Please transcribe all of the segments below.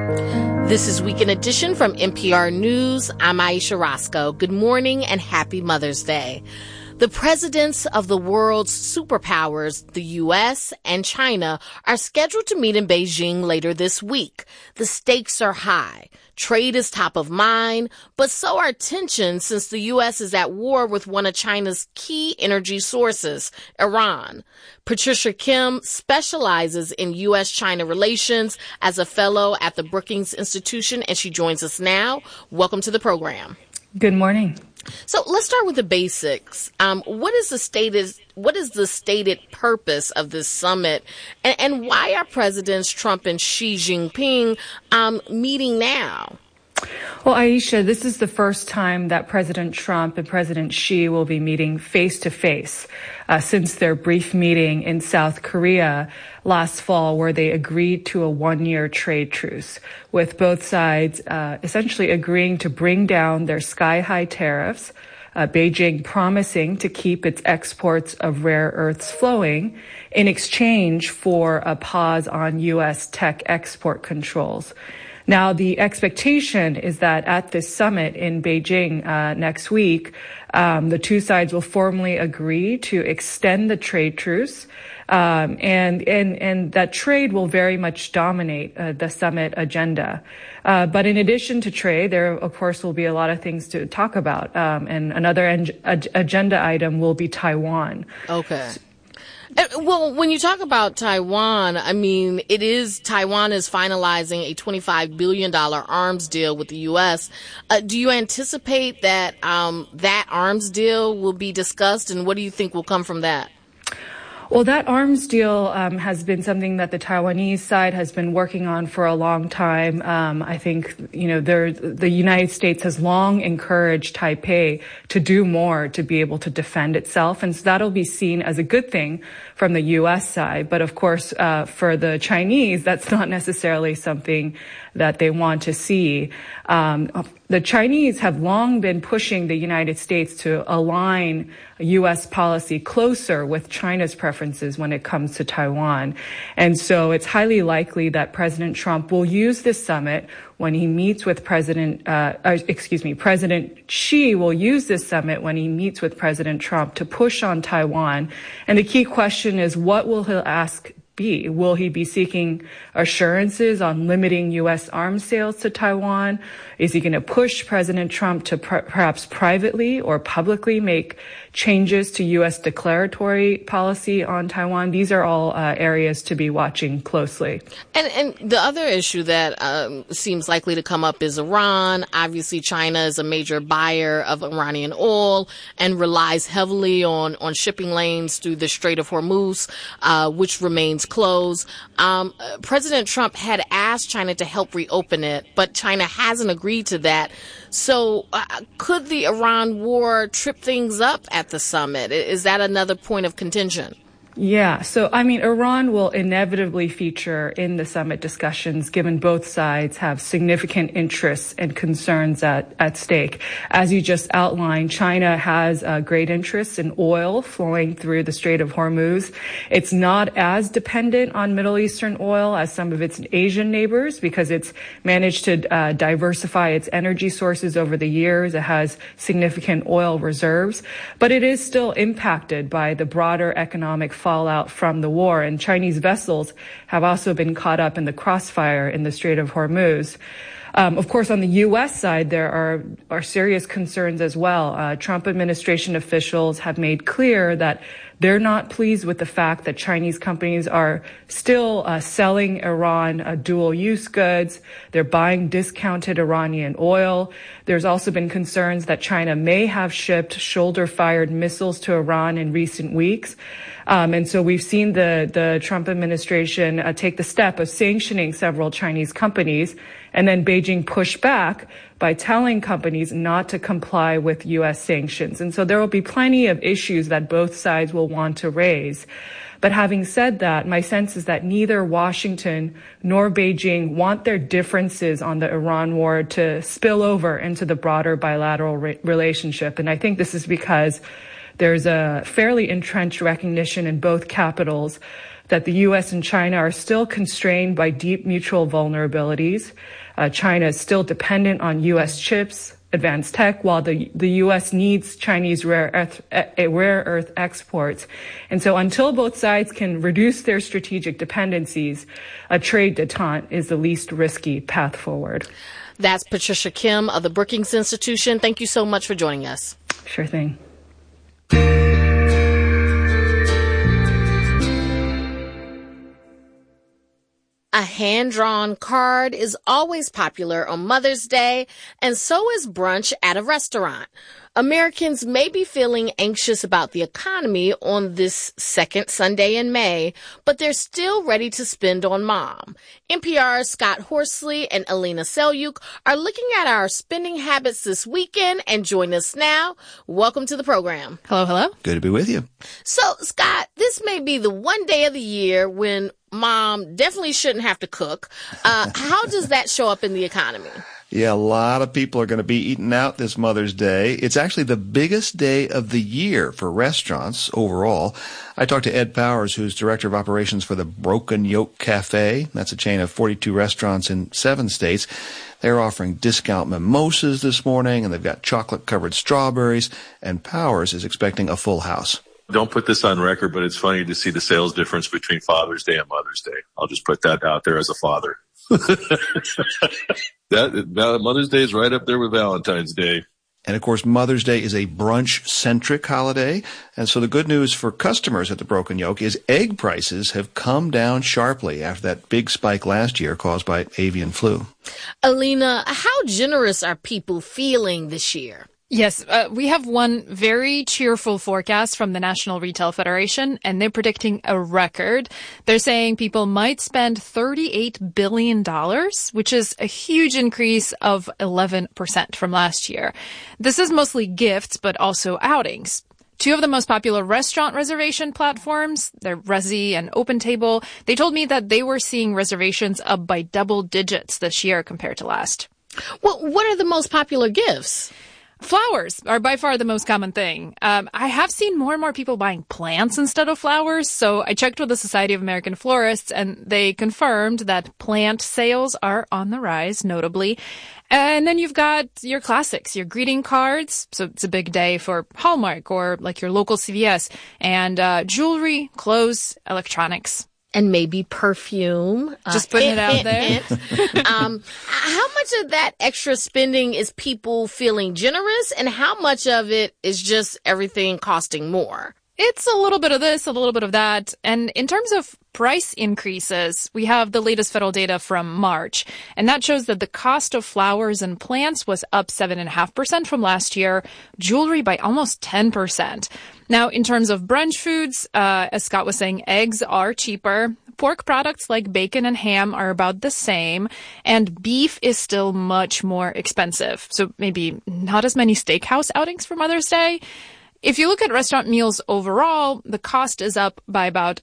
This is Weekend Edition from NPR News. I'm Aisha Roscoe. Good morning and happy Mother's Day. The presidents of the world's superpowers, the U.S. and China, are scheduled to meet in Beijing later this week. The stakes are high. Trade is top of mind, but so are tensions since the U.S. is at war with one of China's key energy sources, Iran. Patricia Kim specializes in U.S.-China relations as a fellow at the Brookings Institution, and she joins us now. Welcome to the program. Good morning. So let's start with the basics. What is the stated purpose of this summit, and why are Presidents Trump and Xi Jinping meeting now? Well, Aisha, this is the first time that President Trump and President Xi will be meeting face-to-face since their brief meeting in South Korea last fall, where they agreed to a one-year trade truce, with both sides essentially agreeing to bring down their sky-high tariffs, Beijing promising to keep its exports of rare earths flowing in exchange for a pause on U.S. tech export controls. Now, the expectation is that at this summit in Beijing next week, the two sides will formally agree to extend the trade truce, and that trade will very much dominate the summit agenda. But in addition to trade, there, of course, will be a lot of things to talk about, and another agenda item will be Taiwan. Okay. Well, when you talk about Taiwan, I mean, Taiwan is finalizing a $25 billion arms deal with the U.S. Do you anticipate that that arms deal will be discussed, and what do you think will come from that? Well, that arms deal has been something that the Taiwanese side has been working on for a long time. I think, the United States has long encouraged Taipei to do more to be able to defend itself. And so that'll be seen as a good thing from the U.S. side. But of course, for the Chinese, that's not necessarily something that they want to see. The Chinese have long been pushing the United States to align U.S. policy closer with China's preferences when it comes to Taiwan. And so it's highly likely that President Trump will use this summit when he meets with President Xi will use this summit when he meets with President Trump to push on Taiwan. And the key question is, what will he ask be? Will he be seeking assurances on limiting U.S. arms sales to Taiwan? Is he going to push President Trump to perhaps privately or publicly make changes to U.S. declaratory policy on Taiwan? These are all areas to be watching closely. And the other issue that seems likely to come up is Iran. Obviously, China is a major buyer of Iranian oil and relies heavily on shipping lanes through the Strait of Hormuz, which remains closed. President Trump had asked China to help reopen it, but China hasn't agreed to that. So could the Iran war trip things up at the summit? Is that another point of contention? Yeah. So, Iran will inevitably feature in the summit discussions, given both sides have significant interests and concerns at stake. As you just outlined, China has great interests in oil flowing through the Strait of Hormuz. It's not as dependent on Middle Eastern oil as some of its Asian neighbors because it's managed to diversify its energy sources over the years. It has significant oil reserves, but it is still impacted by the broader economic fallout from the war, and Chinese vessels have also been caught up in the crossfire in the Strait of Hormuz. Of course, on the U.S. side, there are serious concerns as well. Trump administration officials have made clear that they're not pleased with the fact that Chinese companies are still selling Iran dual-use goods. They're buying discounted Iranian oil. There's also been concerns that China may have shipped shoulder-fired missiles to Iran in recent weeks. And so we've seen the Trump administration take the step of sanctioning several Chinese companies, and then Beijing pushed back by telling companies not to comply with U.S. sanctions. And so there will be plenty of issues that both sides will want to raise. But having said that, my sense is that neither Washington nor Beijing want their differences on the Iran war to spill over into the broader bilateral relationship. And I think this is because there's a fairly entrenched recognition in both capitals that the U.S. and China are still constrained by deep mutual vulnerabilities. China is still dependent on U.S. chips, advanced tech, while the U.S. needs Chinese rare earth exports. And so until both sides can reduce their strategic dependencies, a trade detente is the least risky path forward. That's Patricia Kim of the Brookings Institution. Thank you so much for joining us. Sure thing. A hand-drawn card is always popular on Mother's Day, and so is brunch at a restaurant. Americans may be feeling anxious about the economy on this second Sunday in May, but they're still ready to spend on mom. NPR's Scott Horsley and Alina Selyuk are looking at our spending habits this weekend and join us now. Welcome to the program. Hello, hello. Good to be with you. So, Scott, this may be the one day of the year when mom definitely shouldn't have to cook. How does that show up in the economy? Yeah, a lot of people are going to be eating out this Mother's Day. It's actually the biggest day of the year for restaurants overall. I talked to Ed Powers, who's director of operations for the Broken Yoke Cafe. That's a chain of 42 restaurants in 7 states. They're offering discount mimosas this morning, and they've got chocolate-covered strawberries, and Powers is expecting a full house. Don't put this on record, but it's funny to see the sales difference between Father's Day and Mother's Day. I'll just put that out there as a father. that Mother's Day is right up there with Valentine's Day. And, of course, Mother's Day is a brunch-centric holiday. And so the good news for customers at the Broken Yoke is egg prices have come down sharply after that big spike last year caused by avian flu. Alina, how generous are people feeling this year? Yes, we have one very cheerful forecast from the National Retail Federation, and they're predicting a record. They're saying people might spend $38 billion, which is a huge increase of 11% from last year. This is mostly gifts, but also outings. 2 of the most popular restaurant reservation platforms, they're Resy and OpenTable, they told me that they were seeing reservations up by double digits this year compared to last. Well, what are the most popular gifts? Flowers are by far the most common thing. I have seen more and more people buying plants instead of flowers, so I checked with the Society of American Florists, and they confirmed that plant sales are on the rise, notably. And then you've got your classics, your greeting cards, so it's a big day for Hallmark or like your local CVS, and jewelry, clothes, electronics. And maybe perfume. Just putting it out there. How much of that extra spending is people feeling generous, and how much of it is just everything costing more? It's a little bit of this, a little bit of that. And in terms of price increases, we have the latest federal data from March, and that shows that the cost of flowers and plants was up 7.5% from last year, jewelry by almost 10%. Now, in terms of brunch foods, as Scott was saying, eggs are cheaper. Pork products like bacon and ham are about the same, and beef is still much more expensive. So maybe not as many steakhouse outings for Mother's Day. If you look at restaurant meals overall, the cost is up by about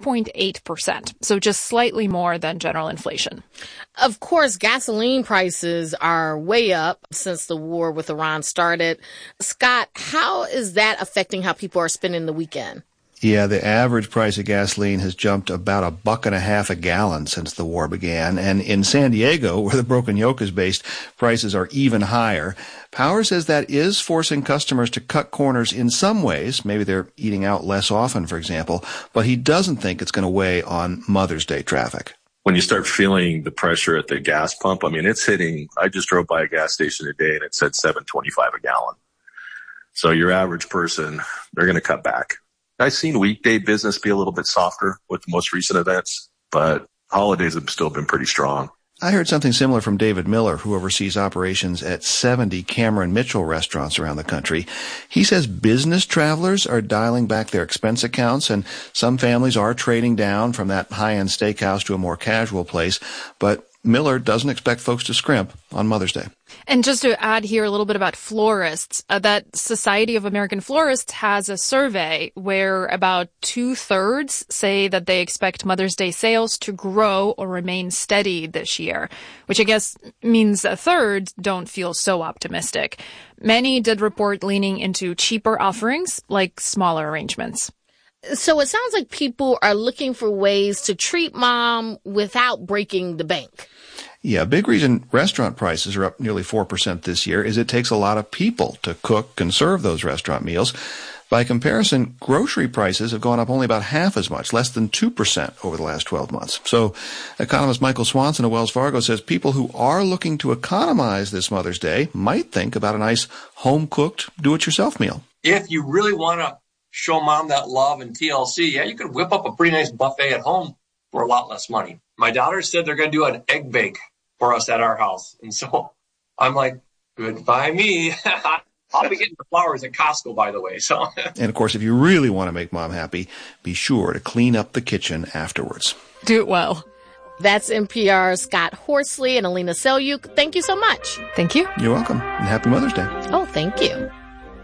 3.8%, so just slightly more than general inflation. Of course, gasoline prices are way up since the war with Iran started. Scott, how is that affecting how people are spending the weekend? Yeah, the average price of gasoline has jumped about $1.50 a gallon since the war began. And in San Diego, where the Broken Yoke is based, prices are even higher. Power says that is forcing customers to cut corners in some ways. Maybe they're eating out less often, for example. But he doesn't think it's going to weigh on Mother's Day traffic. When you start feeling the pressure at the gas pump, I mean, it's hitting. I just drove by a gas station today and it said $7.25 a gallon. So your average person, they're going to cut back. I've seen weekday business be a little bit softer with the most recent events, but holidays have still been pretty strong. I heard something similar from David Miller, who oversees operations at 70 Cameron Mitchell restaurants around the country. He says business travelers are dialing back their expense accounts, and some families are trading down from that high-end steakhouse to a more casual place, but Miller doesn't expect folks to scrimp on Mother's Day. And just to add here a little bit about florists, that Society of American Florists has a survey where about 2/3 say that they expect Mother's Day sales to grow or remain steady this year, which I guess means 1/3 don't feel so optimistic. Many did report leaning into cheaper offerings like smaller arrangements. So it sounds like people are looking for ways to treat mom without breaking the bank. Yeah, a big reason restaurant prices are up nearly 4% this year is it takes a lot of people to cook and serve those restaurant meals. By comparison, grocery prices have gone up only about half as much, less than 2% over the last 12 months. So economist Michael Swanson of Wells Fargo says people who are looking to economize this Mother's Day might think about a nice home-cooked, do-it-yourself meal. If you really want to show mom that love and TLC, yeah, you could whip up a pretty nice buffet at home for a lot less money. My daughter said they're going to do an egg bake for us at our house. And so I'm like, goodbye me. I'll be getting the flowers at Costco, by the way. So, and of course, if you really want to make mom happy, be sure to clean up the kitchen afterwards. Do it well. That's NPR's Scott Horsley and Alina Selyuk. Thank you so much. Thank you. You're welcome. And happy Mother's Day. Oh, thank you.